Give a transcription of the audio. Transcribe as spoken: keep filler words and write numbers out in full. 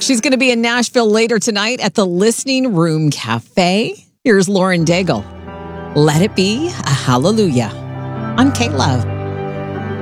She's going to be in Nashville later tonight at the Listening Room Cafe. Here's Lauren Daigle. Let It Be a Hallelujah on K-Love.